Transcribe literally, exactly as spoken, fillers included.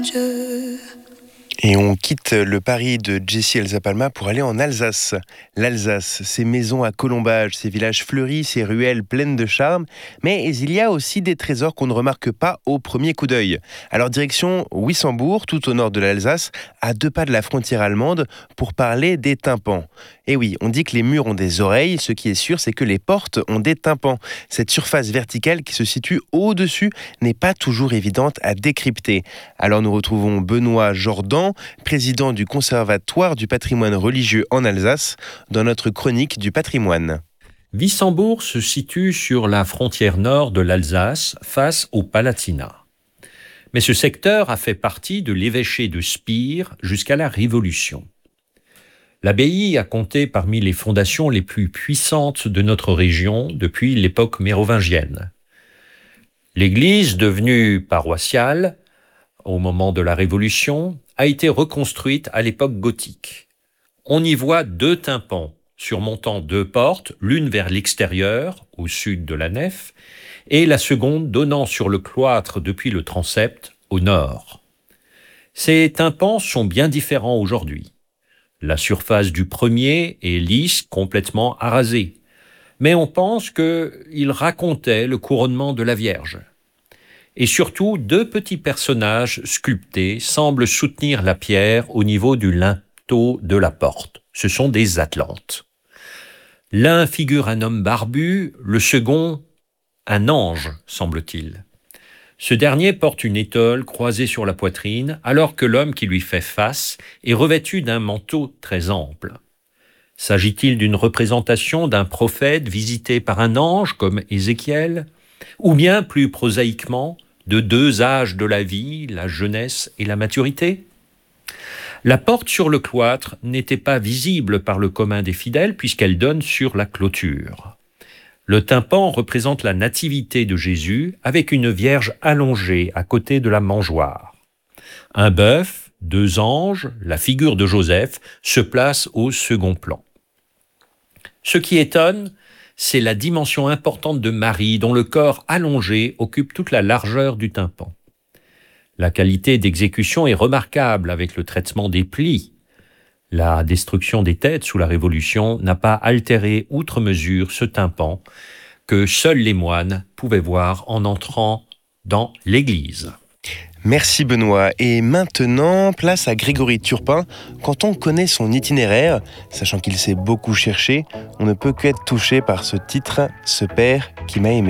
Et on quitte le Paris de Jessie Elsa Palma pour aller en Alsace. L'Alsace, ses maisons à colombages, ses villages fleuris, ses ruelles pleines de charme. Mais il y a aussi des trésors qu'on ne remarque pas au premier coup d'œil. Alors direction Wissembourg, tout au nord de l'Alsace, à deux pas de la frontière allemande, pour parler des tympans. Et oui, on dit que les murs ont des oreilles, ce qui est sûr, c'est que les portes ont des tympans. Cette surface verticale qui se situe au-dessus n'est pas toujours évidente à décrypter. Alors nous retrouvons Benoît Jordan, président du Conservatoire du patrimoine religieux en Alsace, dans notre chronique du patrimoine. Wissembourg se situe sur la frontière nord de l'Alsace, face au Palatinat. Mais ce secteur a fait partie de l'évêché de Spire jusqu'à la Révolution. L'abbaye a compté parmi les fondations les plus puissantes de notre région depuis l'époque mérovingienne. L'église, devenue paroissiale au moment de la Révolution, a été reconstruite à l'époque gothique. On y voit deux tympans surmontant deux portes, l'une vers l'extérieur, au sud de la nef, et la seconde donnant sur le cloître depuis le transept, au nord. Ces tympans sont bien différents aujourd'hui. La surface du premier est lisse, complètement arasée, mais on pense qu'il racontait le couronnement de la Vierge. Et surtout, deux petits personnages sculptés semblent soutenir la pierre au niveau du linteau de la porte. Ce sont des Atlantes. L'un figure un homme barbu, le second un ange, semble-t-il. Ce dernier porte une étole croisée sur la poitrine, alors que l'homme qui lui fait face est revêtu d'un manteau très ample. S'agit-il d'une représentation d'un prophète visité par un ange, comme Ézéchiel, ou bien, plus prosaïquement, de deux âges de la vie, la jeunesse et la maturité ? La porte sur le cloître n'était pas visible par le commun des fidèles puisqu'elle donne sur la clôture. Le tympan représente la nativité de Jésus avec une vierge allongée à côté de la mangeoire. Un bœuf, deux anges, la figure de Joseph se placent au second plan. Ce qui étonne, c'est la dimension importante de Marie, dont le corps allongé occupe toute la largeur du tympan. La qualité d'exécution est remarquable avec le traitement des plis. La destruction des têtes sous la Révolution n'a pas altéré outre mesure ce tympan que seuls les moines pouvaient voir en entrant dans l'église. Merci Benoît. Et maintenant, place à Grégory Turpin. Quand on connaît son itinéraire, sachant qu'il s'est beaucoup cherché, on ne peut qu'être touché par ce titre, « Ce père qui m'a aimé ».